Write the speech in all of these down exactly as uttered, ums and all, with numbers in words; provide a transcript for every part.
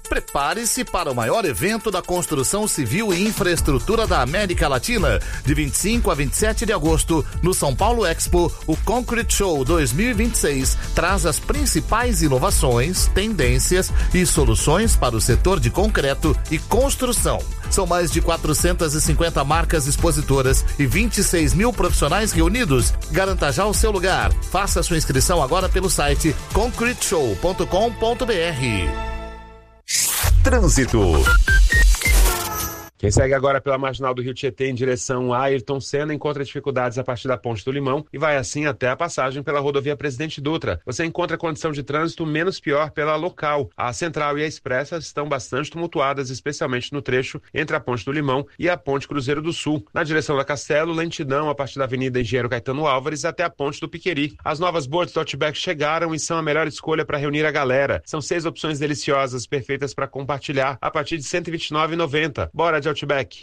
Prepare-se para o maior evento da construção civil e infraestrutura da América Latina. De vinte e cinco a vinte e sete de agosto, no São Paulo Expo, o Concrete Show dois mil e vinte e seis traz as principais inovações, tendências e soluções para o setor de concreto e construção. São mais de quatrocentas e cinquenta marcas expositoras e vinte e seis mil profissionais reunidos. Garanta já o seu lugar. Faça sua inscrição agora pelo site concrete show ponto com ponto b r. Trânsito. Quem segue agora pela Marginal do Rio Tietê em direção a Ayrton Senna encontra dificuldades a partir da Ponte do Limão e vai assim até a passagem pela rodovia Presidente Dutra. Você encontra condição de trânsito menos pior pela local. A Central e a Expressa estão bastante tumultuadas, especialmente no trecho entre a Ponte do Limão e a Ponte Cruzeiro do Sul. Na direção da Castelo, lentidão a partir da Avenida Engenheiro Caetano Álvares até a Ponte do Piqueri. As novas boards do Outback chegaram e são a melhor escolha para reunir a galera. São seis opções deliciosas, perfeitas para compartilhar, a partir de cento e vinte e nove reais e noventa centavos. Bora de Outback.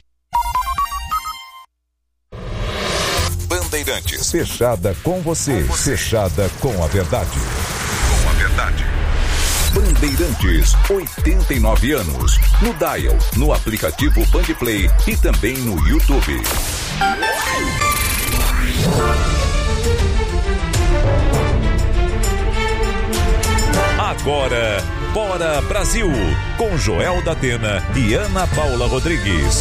Bandeirantes. Fechada com você. com você. Fechada com a verdade. Com a verdade. Bandeirantes, oitenta e nove anos. No Dial, no aplicativo Bandplay e também no YouTube. Agora, Bora Brasil, com Joel da Atena e Ana Paula Rodrigues.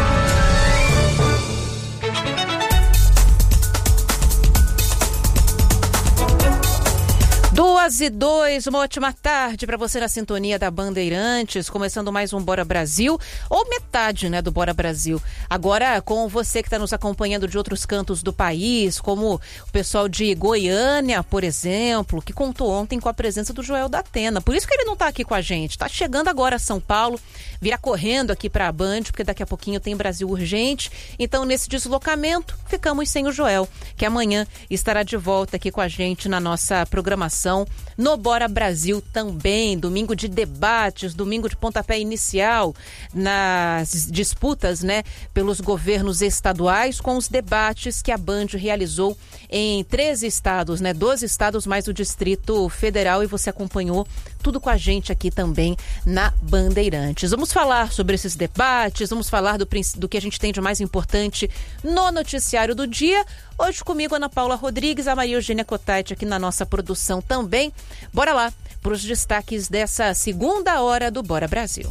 Duas e dois, uma ótima tarde para você na sintonia da Bandeirantes, começando mais um Bora Brasil, ou metade, né, do Bora Brasil. Agora com você que está nos acompanhando de outros cantos do país, como o pessoal de Goiânia, por exemplo, que contou ontem com a presença do Joel da Atena. Por isso que ele não está aqui com a gente, está chegando agora a São Paulo, virá correndo aqui para a Band, porque daqui a pouquinho tem Brasil Urgente. Então, nesse deslocamento, ficamos sem o Joel, que amanhã estará de volta aqui com a gente na nossa programação no Bora Brasil também, domingo de debates, domingo de pontapé inicial nas disputas, né, pelos governos estaduais, com os debates que a Band realizou em treze estados, né, doze estados mais o Distrito Federal, e você acompanhou tudo com a gente aqui também na Bandeirantes. Vamos falar sobre esses debates, vamos falar do, do que a gente tem de mais importante no noticiário do dia. Hoje comigo, Ana Paula Rodrigues, a Maria Eugênia Cotайте aqui na nossa produção também. Bora lá para os destaques dessa segunda hora do Bora Brasil.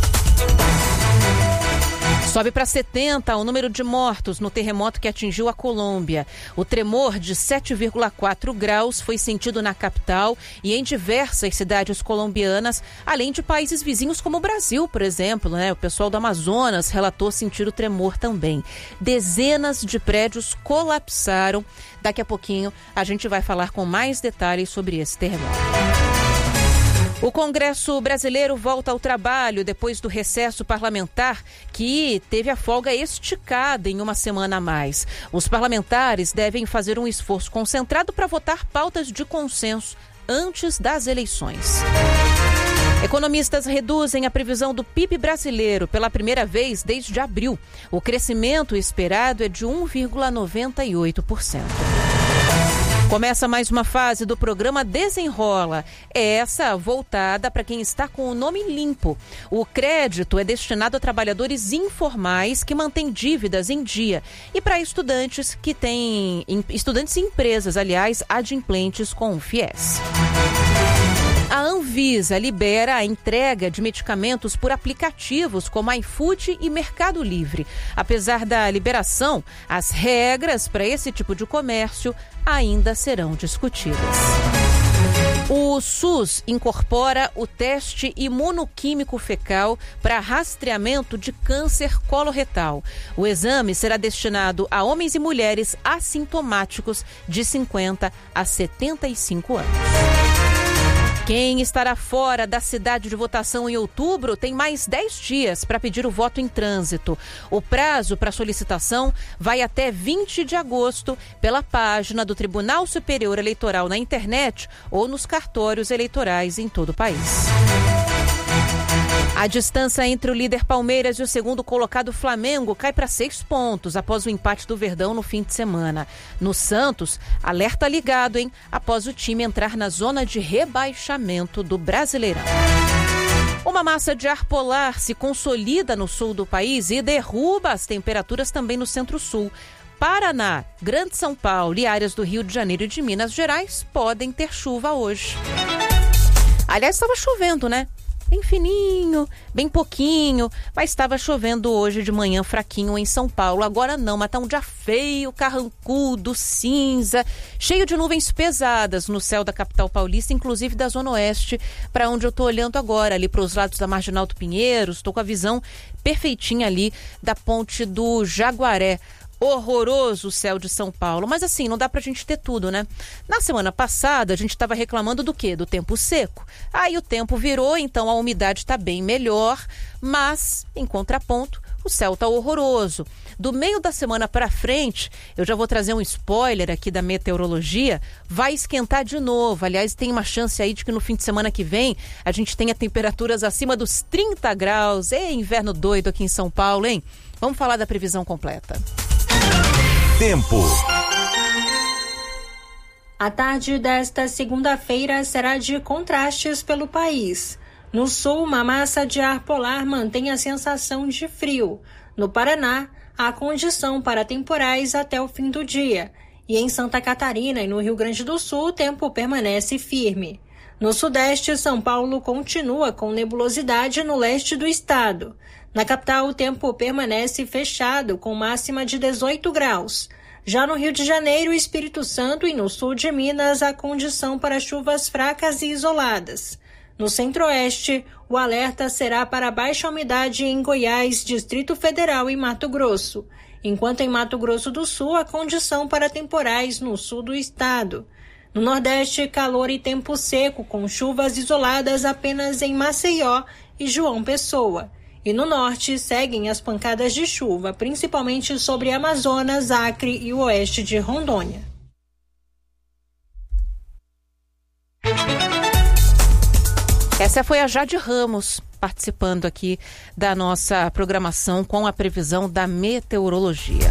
Sobe para setenta o número de mortos no terremoto que atingiu a Colômbia. O tremor de sete vírgula quatro graus foi sentido na capital e em diversas cidades colombianas, além de países vizinhos como o Brasil, por exemplo, né? O pessoal do Amazonas relatou sentir o tremor também. Dezenas de prédios colapsaram. Daqui a pouquinho a gente vai falar com mais detalhes sobre esse terremoto. O Congresso Brasileiro volta ao trabalho depois do recesso parlamentar, que teve a folga esticada em uma semana a mais. Os parlamentares devem fazer um esforço concentrado para votar pautas de consenso antes das eleições. Economistas reduzem a previsão do P I B brasileiro pela primeira vez desde abril. O crescimento esperado é de um vírgula noventa e oito por cento. Começa mais uma fase do programa Desenrola, essa voltada para quem está com o nome limpo. O crédito é destinado a trabalhadores informais que mantêm dívidas em dia e para estudantes que têm, estudantes e empresas, aliás, adimplentes com o FIES. A Anvisa libera a entrega de medicamentos por aplicativos como iFood e Mercado Livre. Apesar da liberação, as regras para esse tipo de comércio ainda serão discutidas. O SUS incorpora o teste imunoquímico fecal para rastreamento de câncer coloretal. O exame será destinado a homens e mulheres assintomáticos de cinquenta a setenta e cinco anos. Quem estará fora da cidade de votação em outubro tem mais dez dias para pedir o voto em trânsito. O prazo para solicitação vai até vinte de agosto pela página do Tribunal Superior Eleitoral na internet ou nos cartórios eleitorais em todo o país. A distância entre o líder Palmeiras e o segundo colocado Flamengo cai para seis pontos após o empate do Verdão no fim de semana. No Santos, alerta ligado, hein? Após o time entrar na zona de rebaixamento do Brasileirão. Uma massa de ar polar se consolida no sul do país e derruba as temperaturas também no centro-sul. Paraná, Grande São Paulo e áreas do Rio de Janeiro e de Minas Gerais podem ter chuva hoje. Aliás, estava chovendo, né? Bem fininho, bem pouquinho, mas estava chovendo hoje de manhã fraquinho em São Paulo. Agora não, mas tá um dia feio, carrancudo, cinza, cheio de nuvens pesadas no céu da capital paulista, inclusive da Zona Oeste, para onde eu tô olhando agora, ali para os lados da Marginal do Pinheiros. Estou com a visão perfeitinha ali da ponte do Jaguaré. Horroroso o céu de São Paulo, mas assim, não dá pra gente ter tudo, né? Na semana passada, a gente estava reclamando do quê? Do tempo seco. Aí o tempo virou, então a umidade está bem melhor, mas, em contraponto, o céu tá horroroso. Do meio da semana para frente, eu já vou trazer um spoiler aqui da meteorologia, vai esquentar de novo. Aliás, tem uma chance aí de que no fim de semana que vem a gente tenha temperaturas acima dos trinta graus. É inverno doido aqui em São Paulo, hein? Vamos falar da previsão completa. Tempo. A tarde desta segunda-feira será de contrastes pelo país. No sul, uma massa de ar polar mantém a sensação de frio. No Paraná, há condição para temporais até o fim do dia. E em Santa Catarina e no Rio Grande do Sul, o tempo permanece firme. No sudeste, São Paulo continua com nebulosidade no leste do estado. Na capital, o tempo permanece fechado, com máxima de dezoito graus. Já no Rio de Janeiro, Espírito Santo e no sul de Minas, há condição para chuvas fracas e isoladas. No centro-oeste, o alerta será para baixa umidade em Goiás, Distrito Federal e Mato Grosso, enquanto em Mato Grosso do Sul, há condição para temporais no sul do estado. No Nordeste, calor e tempo seco, com chuvas isoladas apenas em Maceió e João Pessoa. E no norte, seguem as pancadas de chuva, principalmente sobre Amazonas, Acre e o oeste de Rondônia. Essa foi a Jade Ramos, participando aqui da nossa programação com a previsão da meteorologia.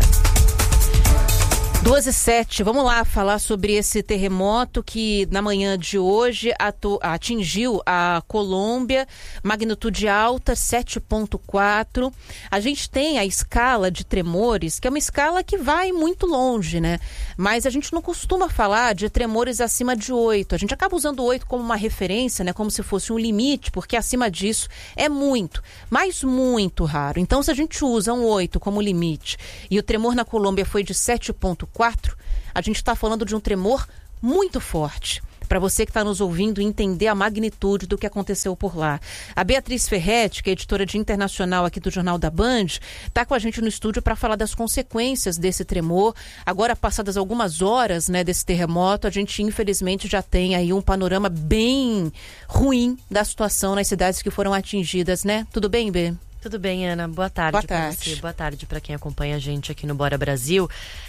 duas e sete, vamos lá falar sobre esse terremoto que na manhã de hoje atu- atingiu a Colômbia, magnitude alta, sete ponto quatro. A gente tem a escala de tremores, que é uma escala que vai muito longe, né? Mas a gente não costuma falar de tremores acima de oito. A gente acaba usando oito como uma referência, né? Como se fosse um limite, porque acima disso é muito, mas muito raro. Então, se a gente usa um oito como limite e o tremor na Colômbia foi de sete ponto quatro, a gente está falando de um tremor muito forte. Para você que está nos ouvindo entender a magnitude do que aconteceu por lá. A Beatriz Ferretti, que é editora de internacional aqui do Jornal da Band, está com a gente no estúdio para falar das consequências desse tremor. Agora, passadas algumas horas, né, desse terremoto, a gente infelizmente já tem aí um panorama bem ruim da situação nas cidades que foram atingidas, né? Tudo bem, Bê? Tudo bem, Ana. Boa tarde. Boa tarde. Pra você. Boa tarde para quem acompanha a gente aqui no Bora Brasil.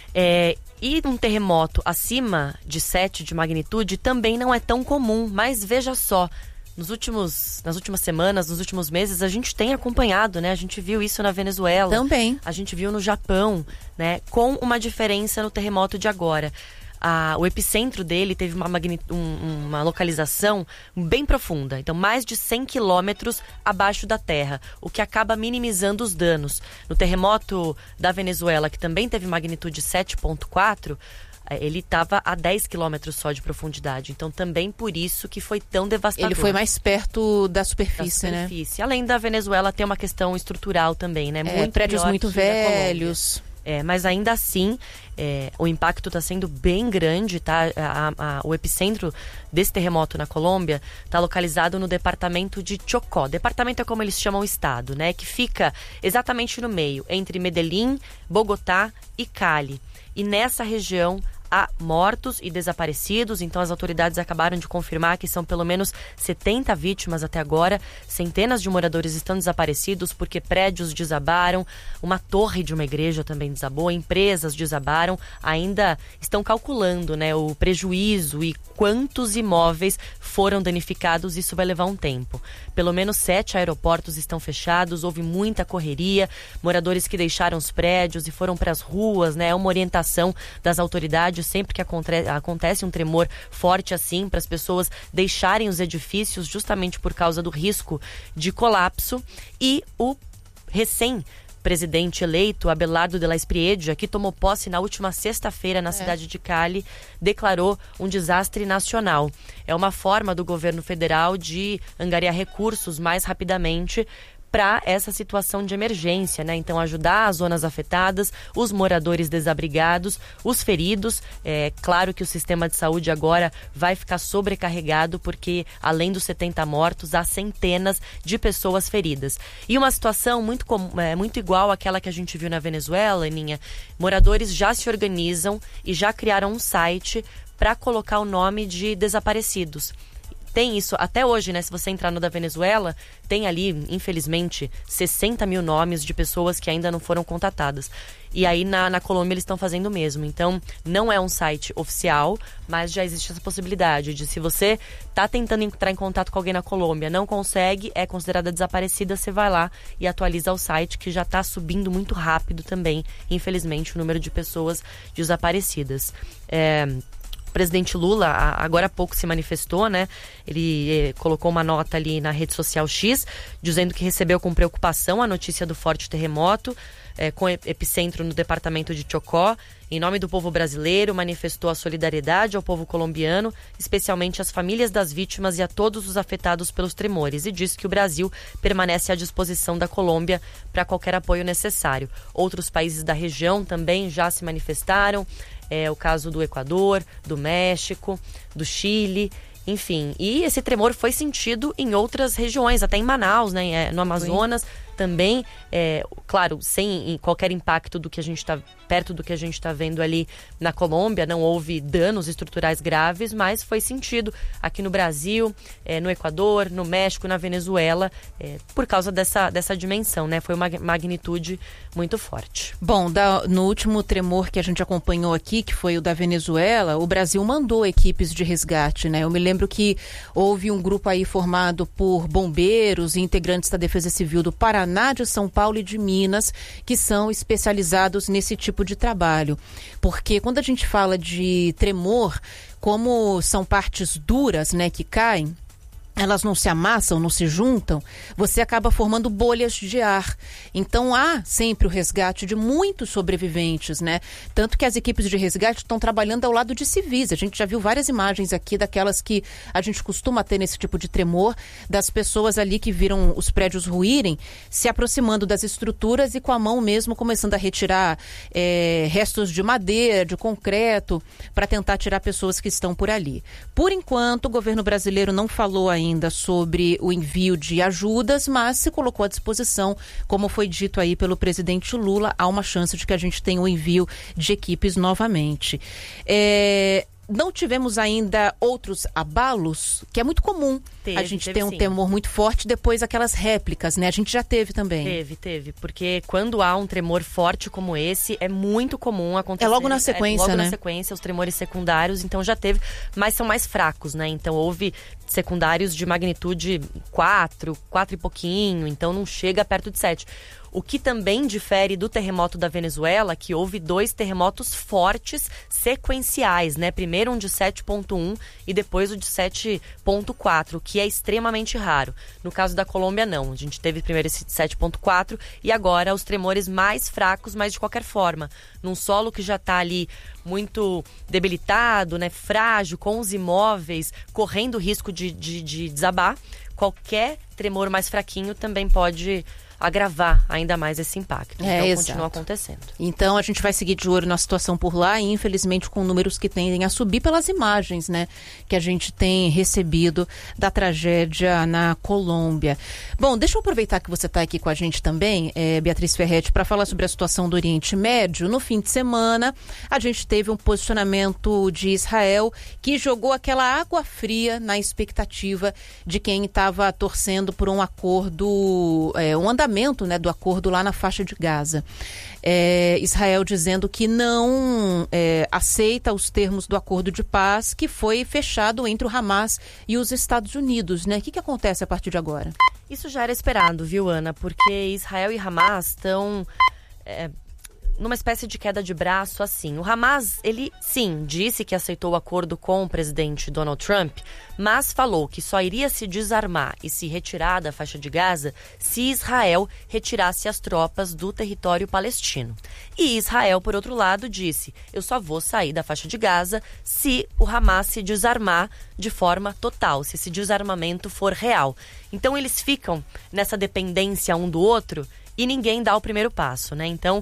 É, e um terremoto acima de sete de magnitude também não é tão comum, mas veja só, nos últimos, nas últimas semanas, nos últimos meses, a gente tem acompanhado, né? A gente viu isso na Venezuela. Também. A gente viu no Japão, né? Com uma diferença no terremoto de agora. Ah, o epicentro dele teve uma, magnitud- um, uma localização bem profunda, então mais de cem quilômetros abaixo da terra, o que acaba minimizando os danos. No terremoto da Venezuela, que também teve magnitude sete ponto quatro, ele estava a dez quilômetros só de profundidade, então também por isso que foi tão devastador. Ele foi mais perto da superfície, da superfície, né? Além da Venezuela ter uma questão estrutural também, né? É, muito prédios muito velhos. É, mas ainda assim, é, o impacto está sendo bem grande, tá? A, a, o epicentro desse terremoto na Colômbia está localizado no departamento de Chocó. Departamento é como eles chamam o estado, né? Que fica exatamente no meio, entre Medellín, Bogotá e Cali. E nessa região há mortos e desaparecidos, então as autoridades acabaram de confirmar que são pelo menos setenta vítimas até agora. Centenas de moradores estão desaparecidos porque prédios desabaram, uma torre de uma igreja também desabou, empresas desabaram, ainda estão calculando, né, o prejuízo e quantos imóveis foram danificados. Isso vai levar um tempo. Pelo menos sete aeroportos estão fechados, houve muita correria, moradores que deixaram os prédios e foram para as ruas, né, é uma orientação das autoridades sempre que acontece, acontece um tremor forte assim, para as pessoas deixarem os edifícios justamente por causa do risco de colapso. E o recém presidente eleito, Abelardo de la Espriella, que tomou posse na última sexta-feira na é. cidade de Cali, declarou um desastre nacional. É uma forma do governo federal de angariar recursos mais rapidamente para essa situação de emergência, né? Então, ajudar as zonas afetadas, os moradores desabrigados, os feridos. É claro que o sistema de saúde agora vai ficar sobrecarregado, porque além dos setenta mortos, há centenas de pessoas feridas. E uma situação muito, comum, é, muito igual àquela que a gente viu na Venezuela, Aninha. Moradores já se organizam e já criaram um site para colocar o nome de desaparecidos. Tem isso até hoje, né? Se você entrar no da Venezuela, tem ali, infelizmente, sessenta mil nomes de pessoas que ainda não foram contatadas. E aí na, na Colômbia eles estão fazendo o mesmo. Então, não é um site oficial, mas já existe essa possibilidade de, se você está tentando entrar em contato com alguém na Colômbia, não consegue, é considerada desaparecida, você vai lá e atualiza o site, que já está subindo muito rápido também, infelizmente, o número de pessoas desaparecidas. É... O presidente Lula, agora há pouco, se manifestou, né? Ele eh, colocou uma nota ali na rede social X, dizendo que recebeu com preocupação a notícia do forte terremoto, eh, com epicentro no departamento de Chocó. Em nome do povo brasileiro, manifestou a solidariedade ao povo colombiano, especialmente às famílias das vítimas e a todos os afetados pelos tremores, e disse que o Brasil permanece à disposição da Colômbia para qualquer apoio necessário. Outros países da região também já se manifestaram. É o caso do Equador, do México, do Chile, enfim. E esse tremor foi sentido em outras regiões, até em Manaus, né, no Amazonas. Sim. Também, é, claro, sem qualquer impacto do que a gente está perto do que a gente está vendo ali na Colômbia, não houve danos estruturais graves, mas foi sentido aqui no Brasil, é, no Equador, no México, na Venezuela, é, por causa dessa, dessa dimensão, né? Foi uma magnitude muito forte. Bom, da, no último tremor que a gente acompanhou aqui, que foi o da Venezuela, o Brasil mandou equipes de resgate, né? Eu me lembro que houve um grupo aí formado por bombeiros e integrantes da Defesa Civil do Paraná, de São Paulo e de Minas, que são especializados nesse tipo de trabalho. Porque quando a gente fala de tremor, como são partes duras, né, que caem, elas não se amassam, não se juntam, você acaba formando bolhas de ar. Então há sempre o resgate de muitos sobreviventes, né? Tanto que as equipes de resgate estão trabalhando ao lado de civis. A gente já viu várias imagens aqui daquelas que a gente costuma ter nesse tipo de tremor, das pessoas ali que viram os prédios ruírem, se aproximando das estruturas e com a mão mesmo começando a retirar é, restos de madeira, de concreto, para tentar tirar pessoas que estão por ali. Por enquanto, o governo brasileiro não falou ainda ainda sobre o envio de ajudas, mas se colocou à disposição, como foi dito aí pelo presidente Lula, há uma chance de que a gente tenha o envio de equipes novamente. É... Não tivemos ainda outros abalos, que é muito comum. Teve, a gente ter um sim. tremor muito forte, depois aquelas réplicas, né? A gente já teve também. Teve, teve. Porque quando há um tremor forte como esse, é muito comum acontecer. É logo na sequência, é logo né? na sequência, os tremores secundários, então já teve, mas são mais fracos, né? Então houve secundários de magnitude quatro, quatro e pouquinho, então não chega perto de sete. O que também difere do terremoto da Venezuela, que houve dois terremotos fortes sequenciais, né? Primeiro um de sete ponto um e depois o de sete ponto quatro, que é extremamente raro. No caso da Colômbia, não. A gente teve primeiro esse de sete ponto quatro e agora os tremores mais fracos, mas de qualquer forma. Num solo que já está ali muito debilitado, né? Frágil, com os imóveis correndo risco de, de, de desabar, qualquer tremor mais fraquinho também pode agravar ainda mais esse impacto. É, então, exato. Continua acontecendo. Então, a gente vai seguir de olho na situação por lá e, infelizmente, com números que tendem a subir pelas imagens, né, que a gente tem recebido da tragédia na Colômbia. Bom, deixa eu aproveitar que você está aqui com a gente também, é, Beatriz Ferretti, para falar sobre a situação do Oriente Médio. No fim de semana, a gente teve um posicionamento de Israel que jogou aquela água fria na expectativa de quem estava torcendo por um acordo, é, um andamento, né, do acordo lá na faixa de Gaza. É, Israel dizendo que não é, aceita os termos do acordo de paz que foi fechado entre o Hamas e os Estados Unidos, né? O que, que acontece a partir de agora? Isso já era esperado, viu, Ana? Porque Israel e Hamas estão... É, numa espécie de queda de braço, assim. O Hamas, ele, sim, disse que aceitou o acordo com o presidente Donald Trump, mas falou que só iria se desarmar e se retirar da faixa de Gaza se Israel retirasse as tropas do território palestino. E Israel, por outro lado, disse: eu só vou sair da faixa de Gaza se o Hamas se desarmar de forma total, se esse desarmamento for real. Então eles ficam nessa dependência um do outro e ninguém dá o primeiro passo, né? Então,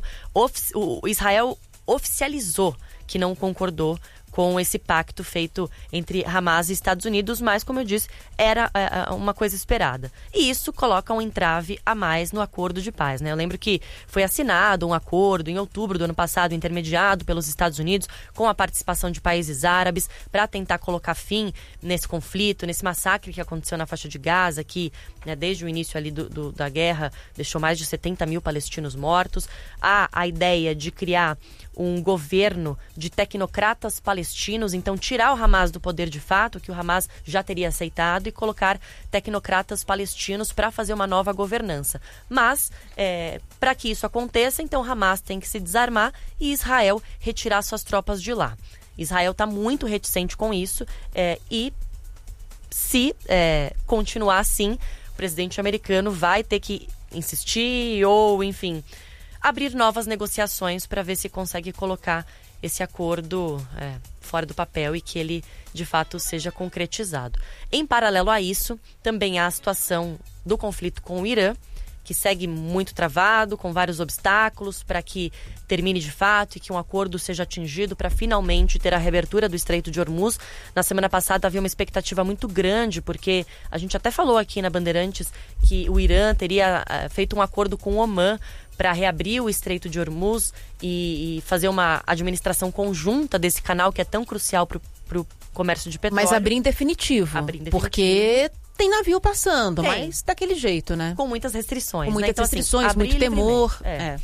o Israel oficializou que não concordou com esse pacto feito entre Hamas e Estados Unidos, mas, como eu disse, era é, uma coisa esperada. E isso coloca um entrave a mais no acordo de paz, né? Eu lembro que foi assinado um acordo em outubro do ano passado, intermediado pelos Estados Unidos, com a participação de países árabes, para tentar colocar fim nesse conflito, nesse massacre que aconteceu na faixa de Gaza, que, né, desde o início ali do, do, da guerra, deixou mais de setenta mil palestinos mortos. Há a ideia de criar um governo de tecnocratas palestinos, então tirar o Hamas do poder de fato, que o Hamas já teria aceitado, e colocar tecnocratas palestinos para fazer uma nova governança. Mas, é, para que isso aconteça, então o Hamas tem que se desarmar e Israel retirar suas tropas de lá. Israel está muito reticente com isso, é, e se é, continuar assim, o presidente americano vai ter que insistir ou, enfim, abrir novas negociações para ver se consegue colocar esse acordo é, fora do papel e que ele, de fato, seja concretizado. Em paralelo a isso, também há a situação do conflito com o Irã, que segue muito travado, com vários obstáculos para que termine de fato e que um acordo seja atingido para finalmente ter a reabertura do Estreito de Hormuz. Na semana passada havia uma expectativa muito grande, porque a gente até falou aqui na Bandeirantes que o Irã teria uh, feito um acordo com o Omã para reabrir o Estreito de Hormuz e, e fazer uma administração conjunta desse canal que é tão crucial para o comércio de petróleo. Mas abrir em definitivo, abrir em definitivo. Porque tem navio passando, tem. Mas daquele jeito, né? Com muitas restrições. Com muitas né? então, restrições, assim, muito temor. É. É.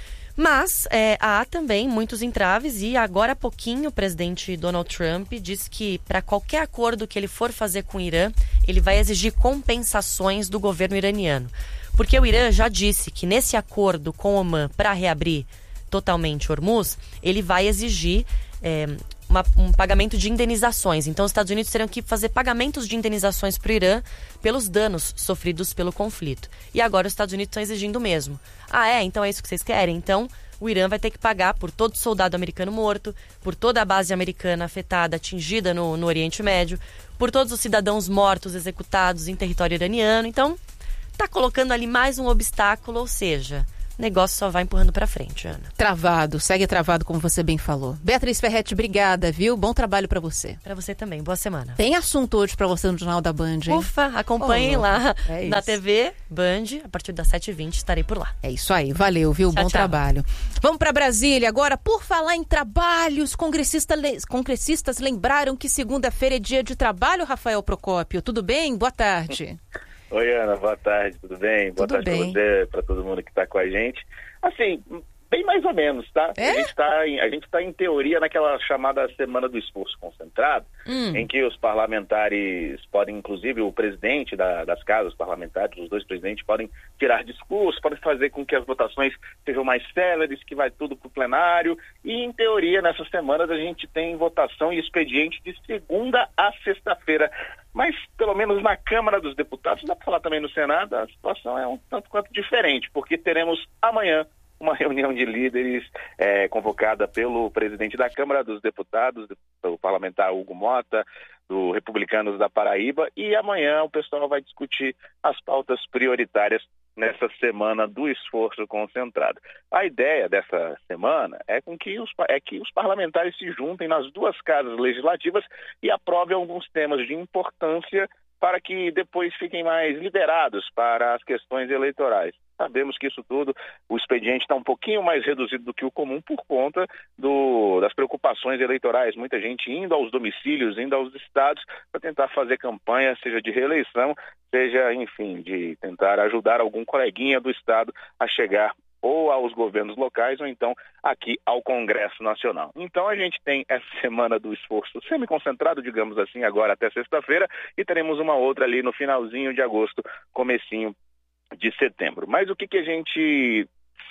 Mas é, há também muitos entraves e agora há pouquinho o presidente Donald Trump disse que para qualquer acordo que ele for fazer com o Irã, ele vai exigir compensações do governo iraniano. Porque o Irã já disse que nesse acordo com o Omã para reabrir totalmente Hormuz, ele vai exigir é, uma, um pagamento de indenizações. Então os Estados Unidos terão que fazer pagamentos de indenizações para o Irã pelos danos sofridos pelo conflito. E agora os Estados Unidos estão exigindo o mesmo. Ah, é? Então é isso que vocês querem? Então o Irã vai ter que pagar por todo soldado americano morto, por toda a base americana afetada, atingida no, no Oriente Médio, por todos os cidadãos mortos executados em território iraniano. Então tá colocando ali mais um obstáculo, ou seja, o negócio só vai empurrando pra frente, Ana. Travado, segue travado, como você bem falou. Beatriz Ferretti, obrigada, viu? Bom trabalho pra você. Pra você também, boa semana. Tem assunto hoje pra você no Jornal da Band, hein? Ufa, acompanhem oh, lá é na T V Band, a partir das sete e vinte estarei por lá. É isso aí, valeu, viu? Tchau, Bom tchau. trabalho. Vamos pra Brasília agora. Por falar em trabalhos, congressista le... congressistas lembraram que segunda-feira é dia de trabalho, Rafael Procópio. Tudo bem? Boa tarde. Oi, Ana, boa tarde, tudo bem? Boa tudo tarde bem. para você, para todo mundo que está com a gente. Assim, bem mais ou menos, tá? É? A gente está em, a gente tá, em teoria, naquela chamada Semana do Esforço Concentrado, hum. em que os parlamentares podem, inclusive o presidente da, das casas parlamentares, os dois presidentes, podem tirar discurso, podem fazer com que as votações sejam mais céleres, que vai tudo para o plenário. E, em teoria, nessas semanas a gente tem votação e expediente de segunda a sexta-feira. Mas, pelo menos na Câmara dos Deputados, dá para falar também no Senado, a situação é um tanto quanto diferente, porque teremos amanhã uma reunião de líderes é, convocada pelo presidente da Câmara dos Deputados, pelo parlamentar Hugo Mota, do Republicanos da Paraíba, e amanhã o pessoal vai discutir as pautas prioritárias nessa semana do esforço concentrado. A ideia dessa semana é, com que, os, é que os parlamentares se juntem nas duas casas legislativas e aprovem alguns temas de importância para que depois fiquem mais liberados para as questões eleitorais. Sabemos que isso tudo, o expediente está um pouquinho mais reduzido do que o comum por conta do, das preocupações eleitorais. Muita gente indo aos domicílios, indo aos estados para tentar fazer campanha, seja de reeleição, seja, enfim, de tentar ajudar algum coleguinha do estado a chegar ou aos governos locais, ou então aqui ao Congresso Nacional. Então a gente tem essa semana do esforço semi-concentrado, digamos assim, agora até sexta-feira, e teremos uma outra ali no finalzinho de agosto, comecinho de setembro. Mas o que, que a gente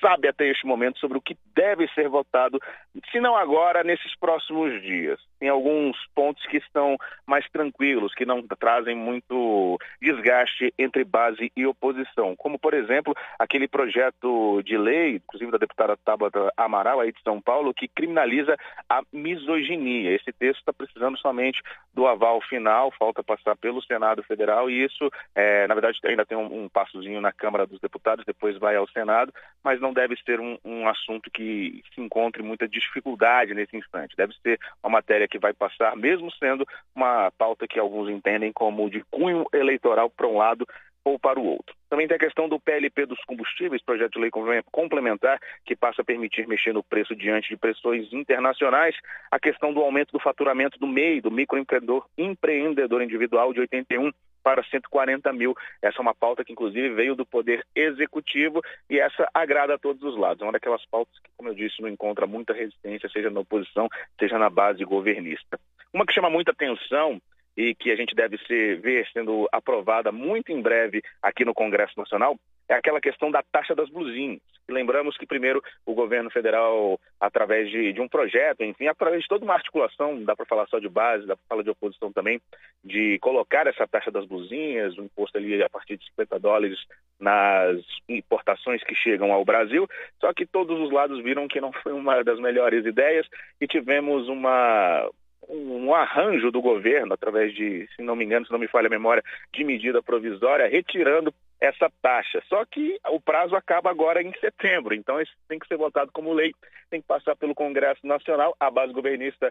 sabe até este momento sobre o que deve ser votado, se não agora, nesses próximos dias. Tem alguns pontos que estão mais tranquilos, que não trazem muito desgaste entre base e oposição, como, por exemplo, aquele projeto de lei, inclusive da deputada Tabata Amaral, aí de São Paulo, que criminaliza a misoginia. Esse texto está precisando somente do aval final, falta passar pelo Senado Federal, e isso, é, na verdade, ainda tem um, um passozinho na Câmara dos Deputados, depois vai ao Senado, mas não deve ser um, um assunto que se encontre muita dificuldade nesse instante. Deve ser uma matéria que vai passar, mesmo sendo uma pauta que alguns entendem como de cunho eleitoral para um lado ou para o outro. Também tem a questão do P L P dos combustíveis, projeto de lei complementar, que passa a permitir mexer no preço diante de pressões internacionais. A questão do aumento do faturamento do M E I, do microempreendedor empreendedor individual, de oitenta e um para cento e quarenta mil. Essa é uma pauta que, inclusive, veio do Poder Executivo e essa agrada a todos os lados. É uma daquelas pautas que, como eu disse, não encontra muita resistência, seja na oposição, seja na base governista. Uma que chama muita atenção e que a gente deve ser, ver sendo aprovada muito em breve aqui no Congresso Nacional, é aquela questão da taxa das blusinhas. E lembramos que primeiro o governo federal, através de, de um projeto, enfim, através de toda uma articulação, dá para falar só de base, dá para falar de oposição também, de colocar essa taxa das blusinhas, um imposto ali a partir de cinquenta dólares nas importações que chegam ao Brasil, só que todos os lados viram que não foi uma das melhores ideias e tivemos uma... um arranjo do governo, através de, se não me engano, se não me falha a memória, de medida provisória, retirando essa taxa. Só que o prazo acaba agora em setembro, então isso tem que ser votado como lei, tem que passar pelo Congresso Nacional. A base governista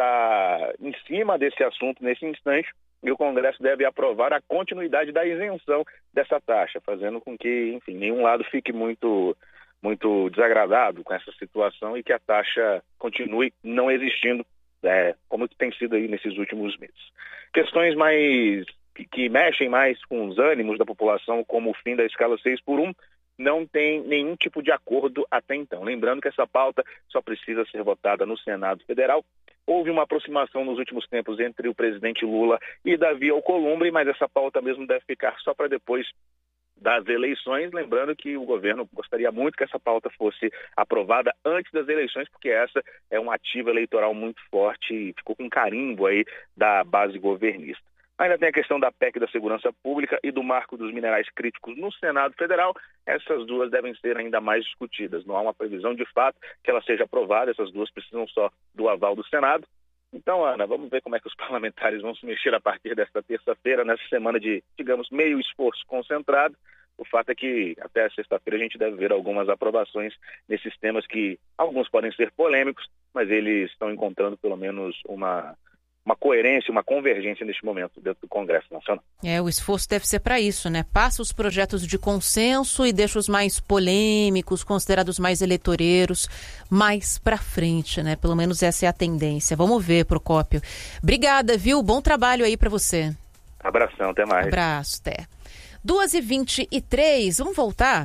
está em cima desse assunto nesse instante e o Congresso deve aprovar a continuidade da isenção dessa taxa, fazendo com que, enfim, nenhum lado fique muito... muito desagradado com essa situação e que a taxa continue não existindo, É, como tem sido aí nesses últimos meses. Questões mais que, que mexem mais com os ânimos da população, como o fim da escala seis por um, não tem nenhum tipo de acordo até então. Lembrando que essa pauta só precisa ser votada no Senado Federal. Houve uma aproximação nos últimos tempos entre o presidente Lula e Davi Alcolumbre, mas essa pauta mesmo deve ficar só para depois das eleições, lembrando que o governo gostaria muito que essa pauta fosse aprovada antes das eleições, porque essa é um ativo eleitoral muito forte e ficou com carimbo aí da base governista. Ainda tem a questão da P E C da Segurança Pública e do Marco dos Minerais Críticos no Senado Federal. Essas duas devem ser ainda mais discutidas. Não há uma previsão de fato que ela seja aprovada, essas duas precisam só do aval do Senado. Então, Ana, vamos ver como é que os parlamentares vão se mexer a partir desta terça-feira, nessa semana de, digamos, meio esforço concentrado. O fato é que até sexta-feira a gente deve ver algumas aprovações nesses temas que alguns podem ser polêmicos, mas eles estão encontrando pelo menos uma, uma coerência, uma convergência neste momento dentro do Congresso Nacional. É, o esforço deve ser para isso, né? Passa os projetos de consenso e deixa os mais polêmicos, considerados mais eleitoreiros, mais para frente, né? Pelo menos essa é a tendência. Vamos ver, Procópio. Obrigada, viu? Bom trabalho aí para você. Abração, até mais. Abraço, até. duas e vinte e três, vamos voltar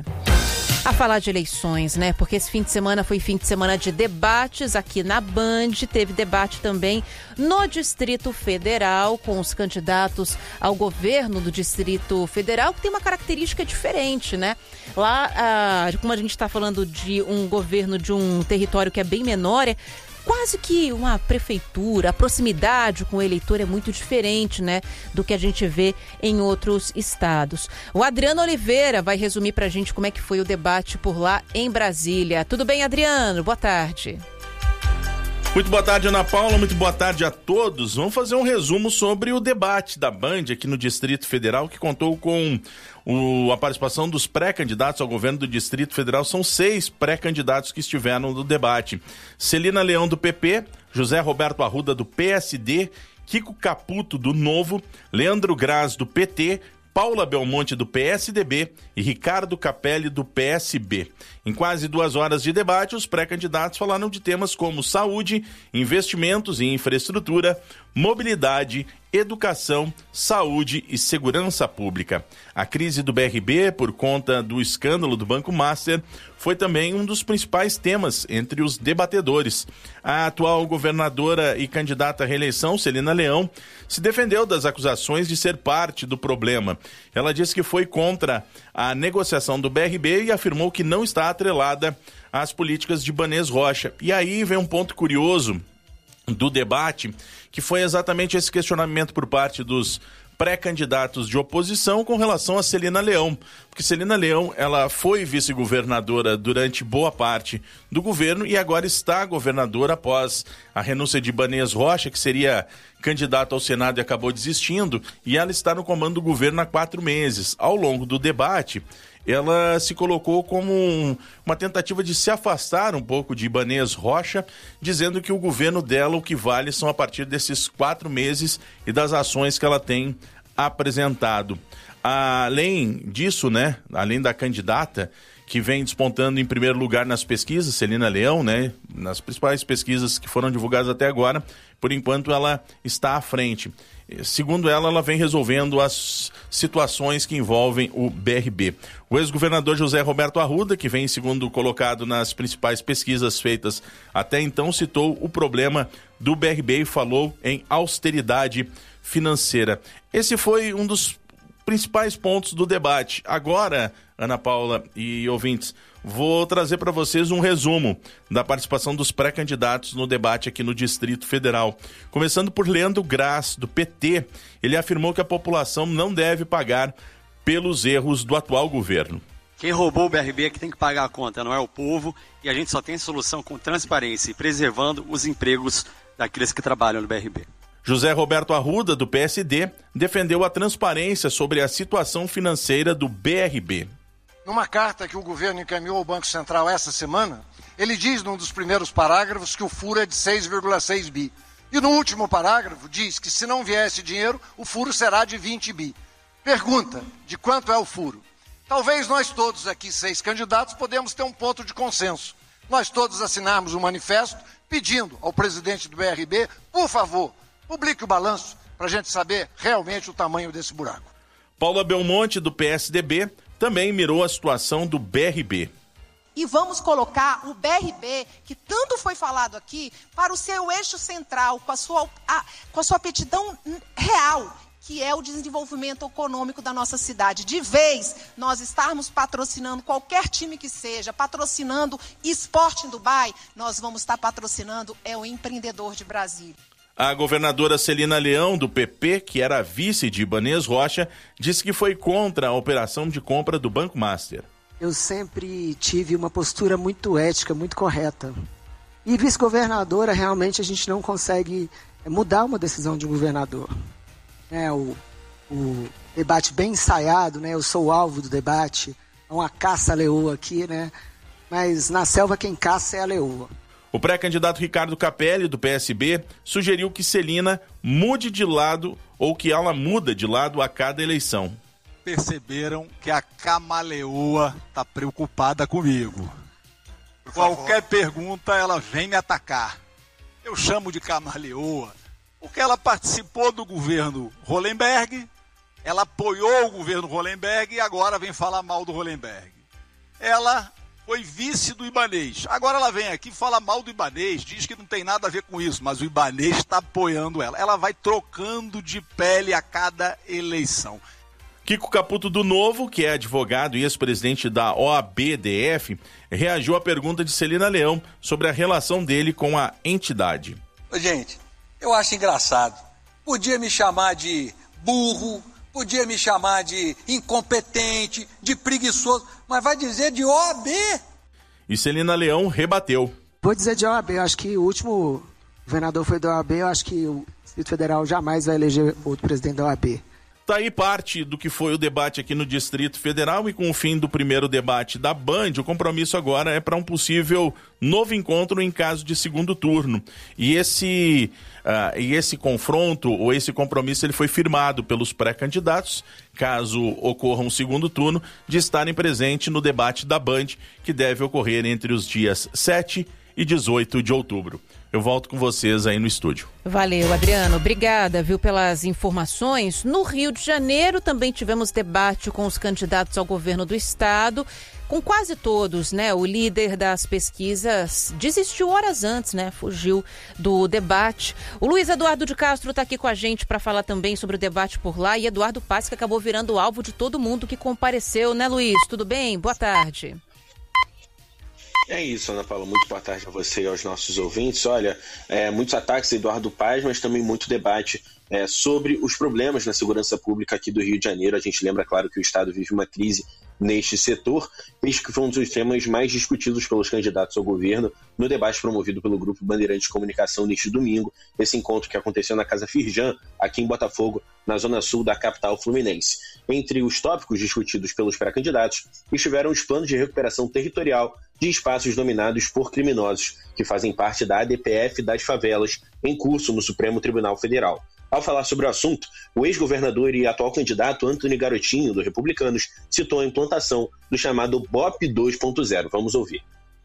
a falar de eleições, né? Porque esse fim de semana foi fim de semana de debates aqui na Band. Teve debate também no Distrito Federal com os candidatos ao governo do Distrito Federal, que tem uma característica diferente, né? Lá, ah, como a gente está falando de um governo de um território que é bem menor, é quase que uma prefeitura, a proximidade com o eleitor é muito diferente, né, do que a gente vê em outros estados. O Adriano Oliveira vai resumir pra gente como é que foi o debate por lá em Brasília. Tudo bem, Adriano? Boa tarde. Muito boa tarde, Ana Paula, muito boa tarde a todos. Vamos fazer um resumo sobre o debate da Band aqui no Distrito Federal, que contou com o, a participação dos pré-candidatos ao governo do Distrito Federal. São seis pré-candidatos que estiveram no debate. Celina Leão, do P P, José Roberto Arruda, do P S D, Kiko Caputo, do Novo, Leandro Graz, do P T, Paula Belmonte, do P S D B e Ricardo Capelli, do P S B. Em quase duas horas de debate, os pré-candidatos falaram de temas como saúde, investimentos em infraestrutura, mobilidade educação, saúde e segurança pública. A crise do B R B, por conta do escândalo do Banco Master, foi também um dos principais temas entre os debatedores. A atual governadora e candidata à reeleição, Celina Leão, se defendeu das acusações de ser parte do problema. Ela disse que foi contra a negociação do B R B e afirmou que não está atrelada às políticas de Ibanez Rocha. E aí vem um ponto curioso do debate, que foi exatamente esse questionamento por parte dos pré-candidatos de oposição com relação a Celina Leão, porque Celina Leão, ela foi vice-governadora durante boa parte do governo e agora está governadora após a renúncia de Ibanez Rocha, que seria candidato ao Senado e acabou desistindo, e ela está no comando do governo há quatro meses. Ao longo do debate, ela se colocou como um, uma tentativa de se afastar um pouco de Ibanez Rocha, dizendo que o governo dela, o que vale são a partir desses quatro meses e das ações que ela tem apresentado. Além disso, né, além da candidata que vem despontando em primeiro lugar nas pesquisas, Celina Leão, né, nas principais pesquisas que foram divulgadas até agora, por enquanto ela está à frente. Segundo ela, ela vem resolvendo as situações que envolvem o B R B. O ex-governador José Roberto Arruda, que vem em segundo colocado nas principais pesquisas feitas até então, citou o problema do B R B e falou em austeridade financeira. Esse foi um dos principais pontos do debate. Agora, Ana Paula e ouvintes, vou trazer para vocês um resumo da participação dos pré-candidatos no debate aqui no Distrito Federal. Começando por Leandro Graz, do P T. Ele afirmou que a população não deve pagar pelos erros do atual governo. Quem roubou o B R B é que tem que pagar a conta, não é o povo, e a gente só tem solução com transparência e preservando os empregos daqueles que trabalham no B R B. José Roberto Arruda, do P S D, defendeu a transparência sobre a situação financeira do B R B. Numa carta que o governo encaminhou ao Banco Central essa semana, ele diz num dos primeiros parágrafos que o furo é de seis vírgula seis bi. E no último parágrafo diz que se não vier esse dinheiro, o furo será de vinte bi. Pergunta, de quanto é o furo? Talvez nós todos aqui, seis candidatos, podemos ter um ponto de consenso. Nós todos assinarmos um manifesto pedindo ao presidente do B R B, por favor, publique o balanço para a gente saber realmente o tamanho desse buraco. Paula Belmonte, do P S D B, também mirou a situação do B R B. E vamos colocar o B R B, que tanto foi falado aqui, para o seu eixo central, com a sua, a, com a sua aptidão real, que é o desenvolvimento econômico da nossa cidade. De vez, nós estarmos patrocinando qualquer time que seja, patrocinando esporte em Dubai, nós vamos estar patrocinando é o empreendedor de Brasília. A governadora Celina Leão, do P P, que era vice de Ibanez Rocha, disse que foi contra a operação de compra do Banco Master. Eu sempre tive uma postura muito ética, muito correta. E vice-governadora, realmente a gente não consegue mudar uma decisão de um governador. É, o, o debate bem ensaiado, né? Eu sou o alvo do debate, é uma caça à leoa aqui, né? Mas na selva quem caça é a leoa. O pré-candidato Ricardo Capelli, do P S B, sugeriu que Celina mude de lado ou que ela muda de lado a cada eleição. Perceberam que a camaleoa está preocupada comigo. Qualquer pergunta ela vem me atacar. Eu chamo de camaleoa porque ela participou do governo Hollenberg, ela apoiou o governo Hollenberg e agora vem falar mal do Hollenberg. Ela foi vice do Ibanez. Agora ela vem aqui e fala mal do Ibanez, diz que não tem nada a ver com isso, mas o Ibanez está apoiando ela. Ela vai trocando de pele a cada eleição. Kiko Caputo do Novo, que é advogado e ex-presidente da O A B D F, reagiu à pergunta de Celina Leão sobre a relação dele com a entidade. Gente, eu acho engraçado. Podia me chamar de burro, podia me chamar de incompetente, de preguiçoso, mas vai dizer de O A B? E Celina Leão rebateu. Vou dizer de O A B, eu acho que o último governador foi da O A B, eu acho que o Distrito Federal jamais vai eleger outro presidente da O A B. Tá aí parte do que foi o debate aqui no Distrito Federal e com o fim do primeiro debate da Band, o compromisso agora é para um possível novo encontro em caso de segundo turno. E esse, uh, e esse confronto ou esse compromisso ele foi firmado pelos pré-candidatos, caso ocorra um segundo turno, de estarem presentes no debate da Band, que deve ocorrer entre os dias sete e dezoito de outubro. eu volto com vocês aí no estúdio. Valeu, Adriano. Obrigada, viu, pelas informações. No Rio de Janeiro também tivemos debate com os candidatos ao governo do estado. Com quase todos, né? O líder das pesquisas desistiu horas antes, né? Fugiu do debate. O Luiz Eduardo de Castro está aqui com a gente para falar também sobre o debate por lá. E Eduardo Paes, que acabou virando alvo de todo mundo que compareceu, né, Luiz? Tudo bem? Boa tarde. É isso, Ana Paula. Muito boa tarde a você e aos nossos ouvintes. Olha, é, muitos ataques a Eduardo Paes, mas também muito debate é, sobre os problemas na segurança pública aqui do Rio de Janeiro. A gente lembra, claro, que o Estado vive uma crise neste setor, visto que foi um dos temas mais discutidos pelos candidatos ao governo no debate promovido pelo Grupo Bandeirantes de Comunicação neste domingo, esse encontro que aconteceu na Casa Firjan, aqui em Botafogo, na zona sul da capital fluminense. Entre os tópicos discutidos pelos pré-candidatos estiveram os planos de recuperação territorial de espaços dominados por criminosos, que fazem parte da A D P F das favelas, em curso no Supremo Tribunal Federal. Ao falar sobre o assunto, o ex-governador e atual candidato Antony Garotinho, do Republicanos, citou a implantação do chamado B O P dois ponto zero. Vamos ouvir.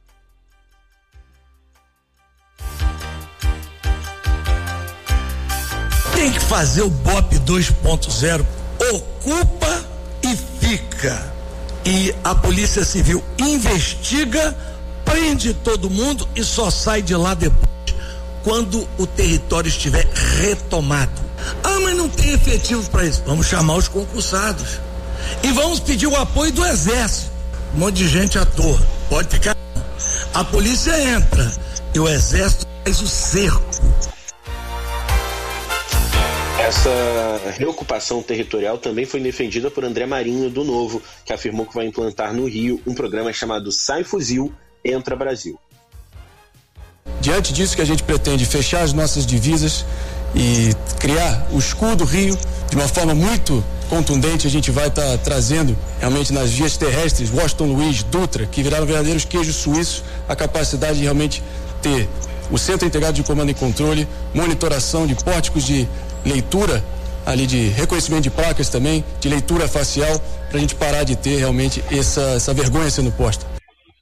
Tem que fazer o B O P dois ponto zero. Ocupa e fica. E a Polícia Civil investiga, prende todo mundo e só sai de lá depois, quando o território estiver retomado. Ah, mas não tem efetivo para isso. Vamos chamar os concursados. E vamos pedir o apoio do Exército. Um monte de gente à toa. Pode ficar. A polícia entra e o Exército faz o cerco. Essa reocupação territorial também foi defendida por André Marinho, do Novo, que afirmou que vai implantar no Rio um programa chamado Sai Fuzil, Entra Brasil. Diante disso que a gente pretende fechar as nossas divisas e criar o escudo Rio de uma forma muito contundente, a gente vai estar tá trazendo realmente nas vias terrestres Washington Luiz, Dutra, que viraram verdadeiros queijos suíços, a capacidade de realmente ter o Centro Integrado de Comando e Controle, monitoração de pórticos de leitura, ali de reconhecimento de placas também, de leitura facial, para a gente parar de ter realmente essa, essa vergonha sendo posta.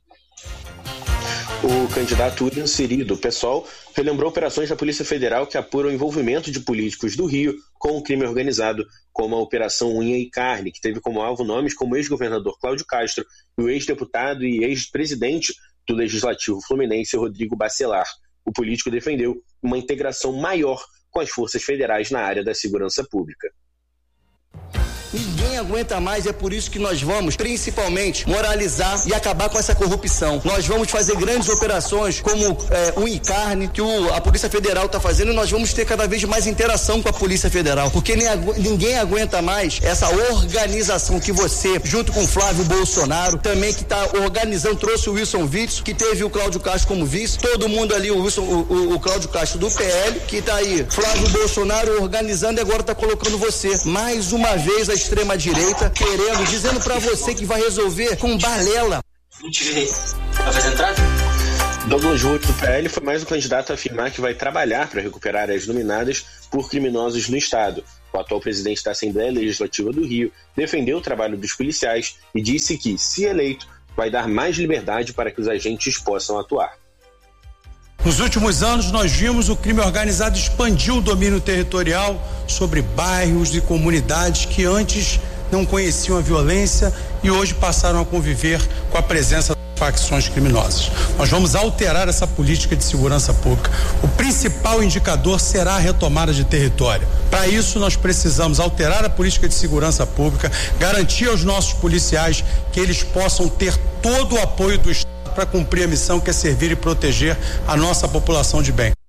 O candidato William Siri, do PSOL, relembrou operações da Polícia Federal que apuram o envolvimento de políticos do Rio com o crime organizado, como a Operação Unha e Carne, que teve como alvo nomes como o ex-governador Cláudio Castro e o ex-deputado e ex-presidente do Legislativo Fluminense, Rodrigo Bacelar. O político defendeu uma integração maior com as forças federais na área da segurança pública. Ninguém aguenta mais, é por isso que nós vamos, principalmente, moralizar e acabar com essa corrupção. Nós vamos fazer grandes operações como é, o Incarne, que o, a Polícia Federal está fazendo, e nós vamos ter cada vez mais interação com a Polícia Federal, porque nem, ninguém aguenta mais essa organização que você, junto com o Flávio Bolsonaro, também que está organizando, trouxe o Wilson Witzel, que teve o Cláudio Castro como vice, todo mundo ali, o, Wilson, o, o, o Cláudio Castro do P L, que está aí, Flávio Bolsonaro organizando e agora está colocando você. Mais uma vez a extrema-direita querendo, dizendo pra você que vai resolver com balela. Vai fazer entrada? Douglas Ruth, do P L, foi mais um candidato a afirmar que vai trabalhar para recuperar áreas dominadas por criminosos no Estado. O atual presidente da Assembleia Legislativa do Rio defendeu o trabalho dos policiais e disse que, se eleito, vai dar mais liberdade para que os agentes possam atuar. Nos últimos anos, nós vimos o crime organizado expandir o domínio territorial sobre bairros e comunidades que antes não conheciam a violência e hoje passaram a conviver com a presença das facções criminosas. Nós vamos alterar essa política de segurança pública. O principal indicador será a retomada de território. Para isso, nós precisamos alterar a política de segurança pública, garantir aos nossos policiais que eles possam ter todo o apoio do Estado para cumprir a missão que é servir e proteger a nossa população de bem.